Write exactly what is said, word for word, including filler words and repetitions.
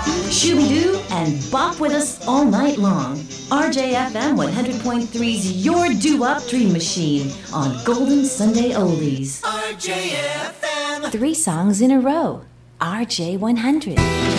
Shooby-doo and bop with us all night long. R J F M one hundred point three's Your Doo-Wop Dream Machine on Golden Sunday Oldies. R J F M. Three songs in a row. R J one hundred.